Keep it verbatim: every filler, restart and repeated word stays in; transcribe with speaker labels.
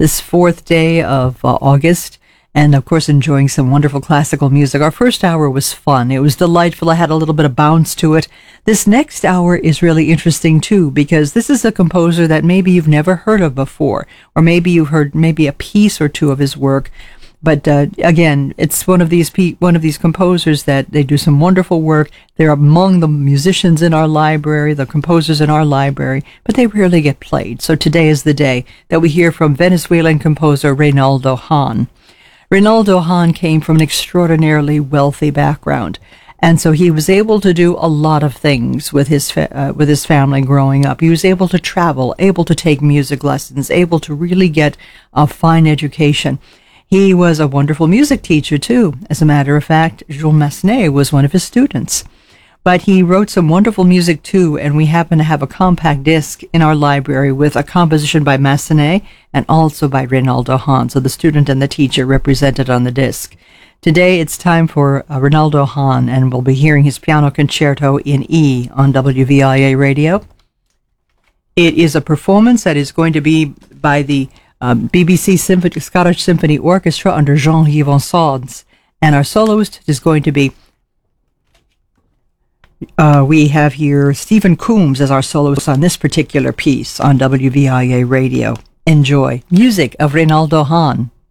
Speaker 1: this fourth day of uh, August, and of course enjoying some wonderful classical music. Our first hour was fun. It was delightful. I had a little bit of bounce to it. This next hour is really interesting too, because this is a composer that maybe you've never heard of before, or maybe you've heard maybe a piece or two of his work. But uh, again, it's one of these pe- one of these composers that they do some wonderful work. They're among the musicians in our library, the composers in our library, but they rarely get played. So today is the day that we hear from Venezuelan composer Reynaldo Hahn. Reynaldo Hahn came from an extraordinarily wealthy background, and so he was able to do a lot of things with his fa- uh, with his family growing up. He was able to travel, able to take music lessons, able to really get a fine education. He was a wonderful music teacher, too. As a matter of fact, Jules Massenet was one of his students. But he wrote some wonderful music, too, and we happen to have a compact disc in our library with a composition by Massenet and also by Reynaldo Hahn, so the student and the teacher represented on the disc. Today, it's time for uh, Reynaldo Hahn, and we'll be hearing his piano concerto in E on W V I A Radio. It is a performance that is going to be by the Um, B B C Symphony, Scottish Symphony Orchestra under Jean-Yves Sons, and our soloist is going to be, uh, we have here Stephen Coombs as our soloist on this particular piece on W V I A Radio. Enjoy music of Reynaldo Hahn.